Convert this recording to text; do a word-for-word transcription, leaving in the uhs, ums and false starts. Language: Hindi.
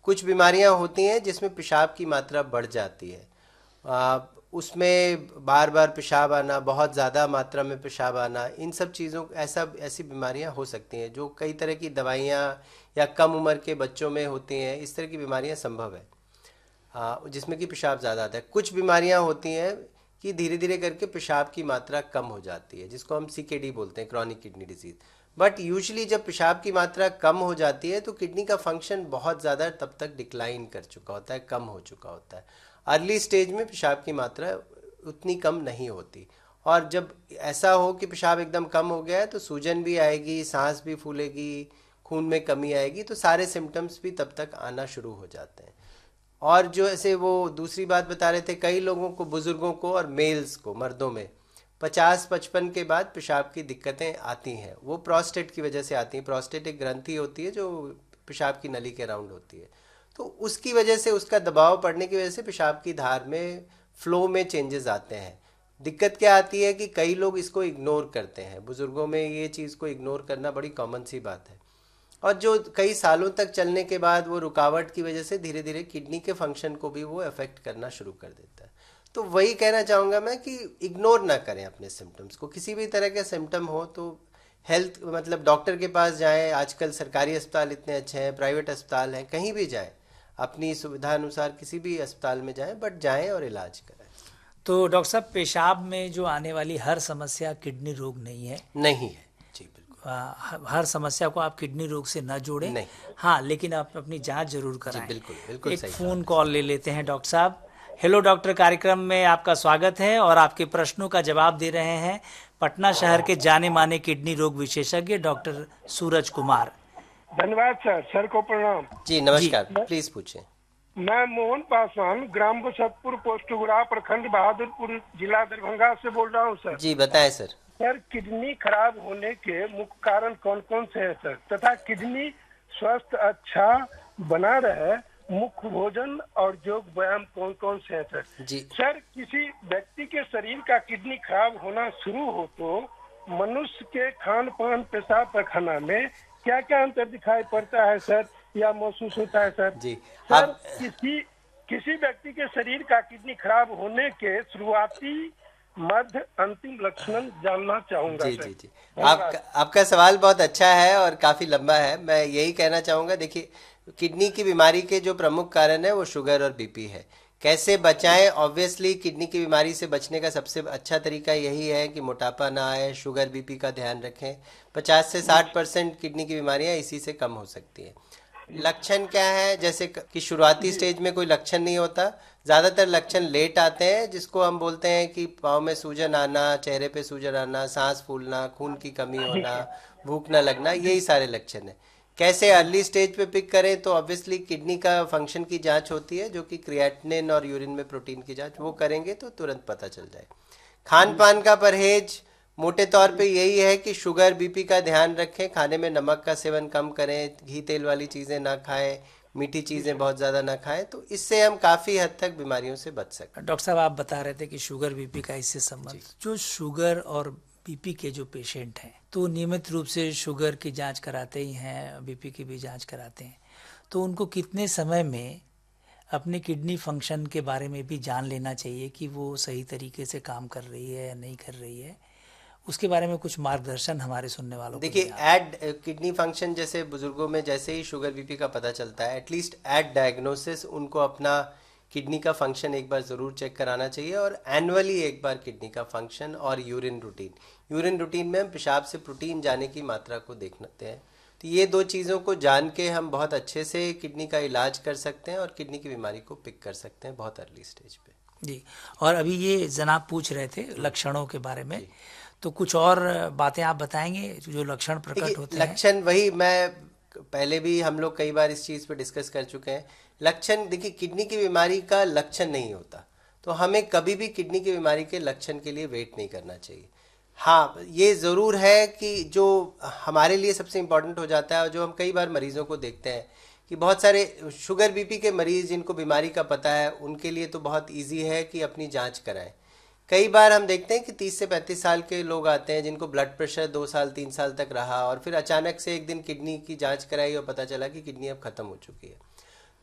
कुछ बीमारियां होती हैं जिसमें पेशाब की मात्रा बढ़ जाती है, आ, उसमें बार बार पेशाब आना, बहुत ज़्यादा मात्रा में पेशाब आना, इन सब चीज़ों ऐसा ऐसी बीमारियां हो सकती हैं जो कई तरह की दवाइयां या कम उम्र के बच्चों में होती हैं। इस तरह की बीमारियां संभव है, हाँ, जिसमें कि पेशाब ज़्यादा आता है। कुछ बीमारियां होती हैं कि धीरे धीरे करके पेशाब की मात्रा कम हो जाती है, जिसको हम सी के डी बोलते हैं, chronic kidney disease. But usually जब पेशाब की मात्रा कम हो जाती है तो किडनी का फंक्शन बहुत ज़्यादा तब तक डिक्लाइन कर चुका होता है, कम हो चुका होता है। अर्ली स्टेज में पेशाब की मात्रा उतनी कम नहीं होती, और जब ऐसा हो कि पेशाब एकदम कम हो गया है तो सूजन भी आएगी, सांस भी फूलेगी, खून में कमी आएगी, तो सारे सिम्टम्स भी तब तक आना शुरू हो जाते हैं। और जो ऐसे वो दूसरी बात बता रहे थे, कई लोगों को, बुजुर्गों को और मेल्स को, मर्दों में पचास पचपन के बाद पेशाब की दिक्कतें आती हैं। वो प्रोस्टेट की वजह से आती हैं। प्रोस्टेट एक ग्रंथि होती है जो पेशाब की नली के अराउंड होती है, तो उसकी वजह से, उसका दबाव पड़ने की वजह से पेशाब की धार में, फ्लो में चेंजेस आते हैं। दिक्कत क्या आती है कि कई लोग इसको इग्नोर करते हैं। बुजुर्गों में ये चीज़ को इग्नोर करना बड़ी कॉमन सी बात है, और जो कई सालों तक चलने के बाद वो रुकावट की वजह से धीरे धीरे किडनी के फंक्शन को भी वो अफेक्ट करना शुरू कर देता है। तो वही कहना चाहूँगा मैं कि इग्नोर ना करें अपने सिम्टम्स को। किसी भी तरह के सिम्टम हो तो हेल्थ, मतलब डॉक्टर के पास जाएं। आजकल सरकारी अस्पताल इतने अच्छे हैं, प्राइवेट अस्पताल हैं, कहीं भी जाएं, अपनी सुविधा अनुसार किसी भी अस्पताल में जाएं, बट जाएं और इलाज कराएं। तो डॉक्टर साहब, पेशाब में जो आने वाली हर समस्या किडनी रोग नहीं है? नहीं है जी, आ, हर समस्या को आप किडनी रोग से न जोड़ें। नहीं। हाँ, लेकिन आप अपनी जांच जरूर कराएं। बिल्कुल बिल्कुल एक सही फोन कॉल ले लेते हैं डॉक्टर साहब। हेलो डॉक्टर, कार्यक्रम में आपका स्वागत है और आपके प्रश्नों का जवाब दे रहे हैं पटना शहर के जाने माने किडनी रोग विशेषज्ञ डॉक्टर सूरज कुमार। धन्यवाद सर। सर को प्रणाम। जी नमस्कार, प्लीज पूछें। मैं मोहन पासवान, ग्राम बसतपुर, पोस्ट गुड़ा, प्रखंड बहादुरपुर, जिला दरभंगा से बोल रहा हूँ सर। जी बताएं सर। सर, किडनी खराब होने के मुख्य कारण कौन कौन से हैं सर, तथा किडनी स्वस्थ अच्छा बना रहे मुख्य भोजन और योग व्यायाम कौन कौन से हैं सर? जी सर, किसी व्यक्ति के शरीर का किडनी खराब होना शुरू हो तो मनुष्य के खान पान, पेशाब पैखाना में क्या क्या अंतर दिखाई पड़ता है सर, या महसूस होता है सर? जी सर, आप... किसी किसी व्यक्ति के शरीर का किडनी खराब होने के शुरुआती, मध्य, अंतिम लक्षण जानना चाहूंगा जी सर। जी जी आपका आपका सवाल बहुत अच्छा है और काफ़ी लंबा है। मैं यही कहना चाहूँगा, देखिए, किडनी की बीमारी के जो प्रमुख कारण है वो शुगर और बीपी है। कैसे बचाएं? ऑब्वियसली किडनी की बीमारी से बचने का सबसे अच्छा तरीका यही है कि मोटापा ना आए, शुगर बीपी का ध्यान रखें। पचास से साठ परसेंट किडनी की बीमारियां इसी से कम हो सकती हैं। लक्षण क्या है? जैसे कि शुरुआती स्टेज में कोई लक्षण नहीं होता, ज़्यादातर लक्षण लेट आते हैं, जिसको हम बोलते हैं कि पाँव में सूजन आना, चेहरे पे सूजन आना, सांस फूलना, खून की कमी होना, भूख न लगना, यही सारे लक्षण हैं। कैसे अर्ली स्टेज पे पिक करें? तो ऑब्वियसली किडनी का फंक्शन की जांच होती है, जो कि क्रिएटिनिन और यूरिन में प्रोटीन की जांच, वो करेंगे तो तुरंत पता चल जाए। खान पान का परहेज मोटे तौर पे यही है कि शुगर बीपी का ध्यान रखें, खाने में नमक का सेवन कम करें, घी तेल वाली चीज़ें ना खाएं, मीठी चीज़ें बहुत ज़्यादा ना खाएं, तो इससे हम काफ़ी हद तक बीमारियों से बच सकते हैं। डॉक्टर साहब, आप बता रहे थे कि शुगर बीपी का इससे संबंध, जो शुगर और बीपी के जो पेशेंट हैं तो नियमित रूप से शुगर की जांच कराते ही हैं, बीपी की भी जांच कराते हैं, तो उनको कितने समय में अपने किडनी फंक्शन के बारे में भी जान लेना चाहिए कि वो सही तरीके से काम कर रही है या नहीं कर रही है? उसके बारे में कुछ मार्गदर्शन हमारे सुनने वालों को। देखिए, एट किडनी फंक्शन, जैसे बुजुर्गों में जैसे ही शुगर बीपी का पता चलता है, एटलीस्ट एट डायग्नोसिस उनको अपना किडनी का फंक्शन एक बार ज़रूर चेक कराना चाहिए, और एनुअली एक बार किडनी का फंक्शन और यूरिन रूटीन। यूरिन रूटीन में हम पेशाब से प्रोटीन जाने की मात्रा को देखते हैं। तो ये दो चीज़ों को जान के हम बहुत अच्छे से किडनी का इलाज कर सकते हैं और किडनी की बीमारी को पिक कर सकते हैं बहुत अर्ली स्टेज पे। जी, और अभी ये जनाब पूछ रहे थे लक्षणों के बारे में, तो कुछ और बातें आप बताएंगे जो लक्षण प्रकट होते हैं? लक्षण वही, मैं पहले भी हम लोग कई बार इस चीज़ पे डिस्कस कर चुके हैं। लक्षण, देखिए, किडनी की बीमारी का लक्षण नहीं होता, तो हमें कभी भी किडनी की बीमारी के लक्षण के लिए वेट नहीं करना चाहिए। हाँ, ये ज़रूर है कि जो हमारे लिए सबसे इम्पोर्टेंट हो जाता है, और जो हम कई बार मरीजों को देखते हैं कि बहुत सारे शुगर बीपी के मरीज़ जिनको बीमारी का पता है, उनके लिए तो बहुत ईजी है कि अपनी जाँच कराएं। कई बार हम देखते हैं कि तीस से पैंतीस साल के लोग आते हैं जिनको ब्लड प्रेशर दो साल तीन साल तक रहा, और फिर अचानक से एक दिन किडनी की जांच कराई और पता चला कि किडनी अब ख़त्म हो चुकी है।